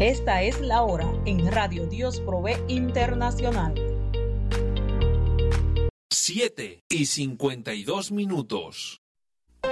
Esta es la hora en Radio Dios Provee Internacional. 7:52.